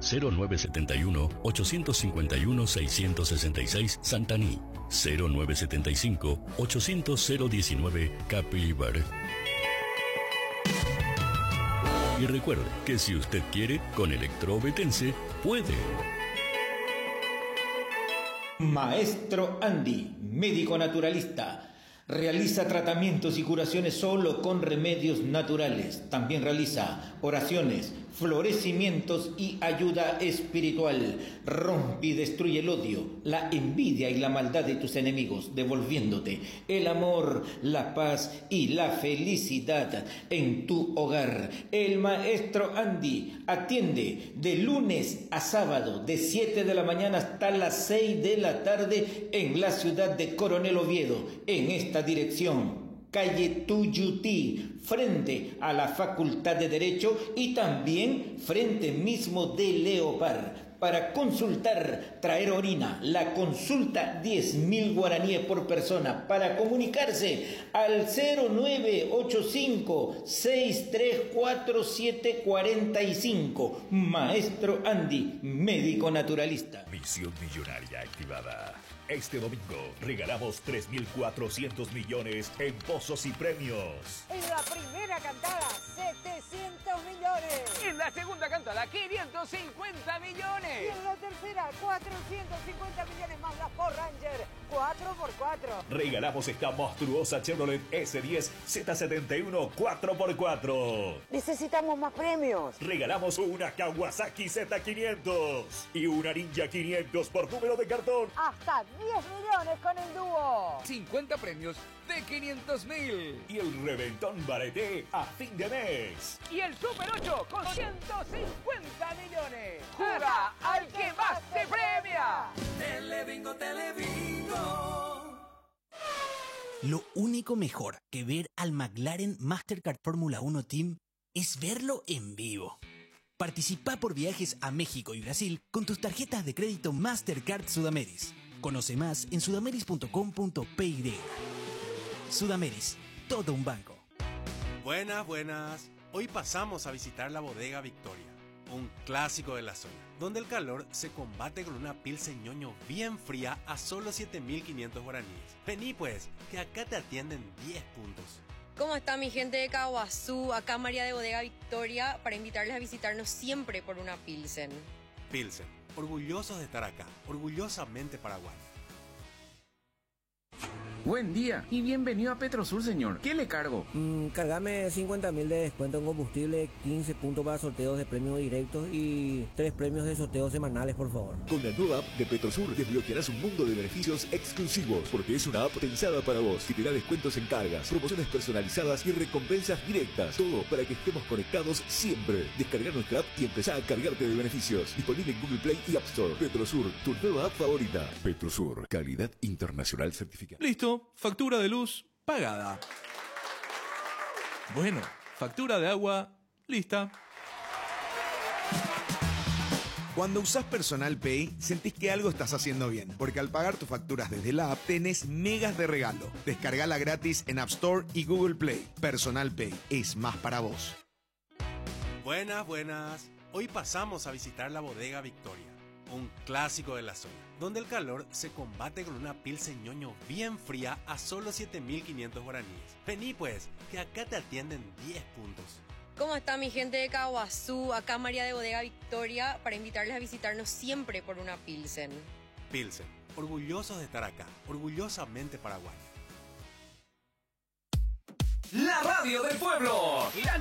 0971-851-666 Santaní. 0975-800-019 Capibar. Y recuerde que si usted quiere, con Electrobetense puede. Maestro Andy, médico naturalista. Realiza tratamientos y curaciones solo con remedios naturales. También realiza oraciones, florecimientos y ayuda espiritual. Rompe y destruye el odio, la envidia y la maldad de tus enemigos, devolviéndote el amor, la paz y la felicidad en tu hogar. El Maestro Andy atiende de lunes a sábado, de 7 de la mañana hasta las 6 de la tarde en la ciudad de Coronel Oviedo, en esta dirección. Calle Tuyutí, frente a la Facultad de Derecho y también frente mismo de Leopard. Para consultar, traer orina, la consulta 10.000 guaraníes por persona. Para comunicarse al 0985-634745. Maestro Andy, médico naturalista. Misión millonaria activada. Este domingo regalamos 3.400 millones en pozos y premios. En la primera cantada, 700 millones. En la segunda cantada, 550 millones. Y en la tercera, 450 millones más la Ford Ranger 4x4. Regalamos esta monstruosa Chevrolet S10 Z71 4x4. Necesitamos más premios. Regalamos una Kawasaki Z500 y una Ninja 500 por número de cartón. Hasta 10 millones con el dúo. 50 premios de 500.000. Y el reventón Bareté a fin de mes. Y el Super 8 con 150 millones. ¡Juega al que más te premia! Telebingo, Telebingo. Lo único mejor que ver al McLaren Mastercard Fórmula 1 Team es verlo en vivo. Participa por viajes a México y Brasil con tus tarjetas de crédito Mastercard Sudameris. Conoce más en sudameris.com.py. Sudameris, todo un banco. Buenas. Hoy pasamos a visitar la bodega Victoria, un clásico de la zona, donde el calor se combate con una pilsen ñoño bien fría a solo 7.500 guaraníes. Vení pues, que acá te atienden 10 puntos. ¿Cómo está mi gente de Caguazú? Acá María de Bodega Victoria para invitarles a visitarnos siempre por una pilsen. Pilsen, orgullosos de estar acá, orgullosamente Paraguay. Buen día y bienvenido a Petrosur, señor. ¿Qué le cargo? Cargame 50.000 de descuento en combustible, 15 puntos para sorteos de premios directos y 3 premios de sorteos semanales, por favor. Con la nueva app de Petrosur desbloquearás un mundo de beneficios exclusivos, porque es una app pensada para vos, que te da descuentos en cargas, promociones personalizadas y recompensas directas. Todo para que estemos conectados siempre. Descarga nuestra app y empezá a cargarte de beneficios. Disponible en Google Play y App Store. Petrosur, tu nueva app favorita. Petrosur, calidad internacional certificada. Listo. Factura de luz pagada. Bueno, factura de agua lista. Cuando usás Personal Pay, sentís que algo estás haciendo bien, porque al pagar tus facturas desde la app, tenés megas de regalo. Descargala gratis en App Store y Google Play. Personal Pay es más para vos. Buenas. Hoy pasamos a visitar la bodega Victoria, un clásico de la zona, donde el calor se combate con una pilsen ñoño bien fría a solo 7.500 guaraníes. Vení pues, que acá te atienden 10 puntos. ¿Cómo está mi gente de Caguazú? Acá María de Bodega Victoria para invitarles a visitarnos siempre por una pilsen. Pilsen, orgullosos de estar acá, orgullosamente Paraguay. La radio del pueblo.